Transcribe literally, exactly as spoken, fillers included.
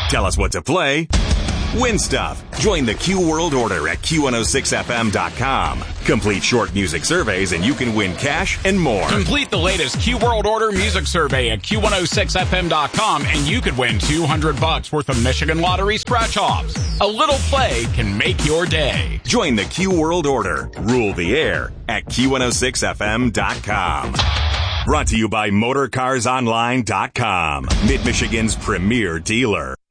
Tell us what to play. Win stuff. Join the Q World Order at Q one oh six F M dot com. Complete short music surveys and you can win cash and more. Complete the latest Q World Order music survey at Q one oh six F M dot com and you could win two hundred bucks worth of Michigan Lottery scratch-offs. A little play can make your day. Join the Q World Order. Rule the air at Q one oh six F M dot com. Brought to you by Motor Cars Online dot com, Mid-Michigan's premier dealer.